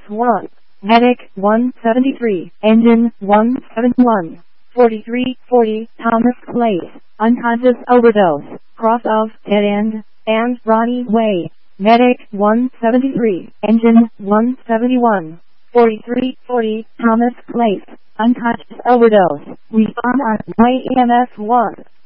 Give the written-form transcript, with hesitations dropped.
1. Medic 173, Engine 171, 4340 Thomas Place, unconscious overdose, cross of Dead End and Ronnie Way. Medic 173, Engine 171, 4340 Thomas Place, unconscious overdose, respond on way EMS 1.